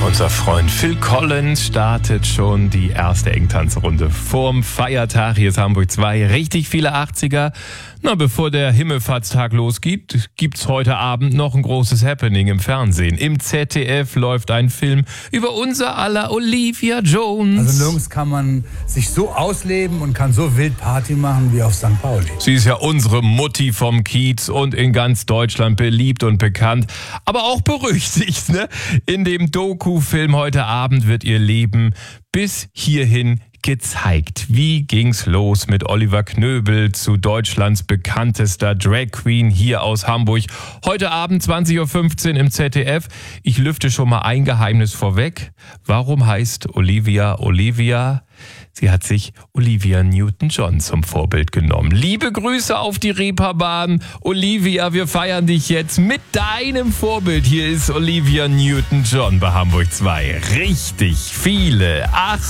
Unser Freund Phil Collins startet schon die erste Engtanzrunde vorm Feiertag. Hier ist Hamburg 2. Richtig viele 80er. Na, bevor der Himmelfahrtstag losgeht, gibt's heute Abend noch ein großes Happening im Fernsehen. Im ZDF läuft ein Film über unser aller Olivia Jones. Also nirgends kann man sich so ausleben und kann so wild Party machen wie auf St. Pauli. Sie ist ja unsere Mutti vom Kiez und in ganz Deutschland beliebt und bekannt, aber auch berüchtigt, ne? In dem Doku-Film heute Abend wird ihr Leben bis hierhin gezeigt. Wie ging's los mit Oliver Knöbel zu Deutschlands bekanntester Drag Queen hier aus Hamburg? Heute Abend 20.15 Uhr im ZDF. Ich lüfte schon mal ein Geheimnis vorweg. Warum heißt Olivia Olivia? Sie hat sich Olivia Newton-John zum Vorbild genommen. Liebe Grüße auf die Reeperbahn. Olivia, wir feiern dich jetzt mit deinem Vorbild. Hier ist Olivia Newton-John bei Hamburg 2. Richtig viele 80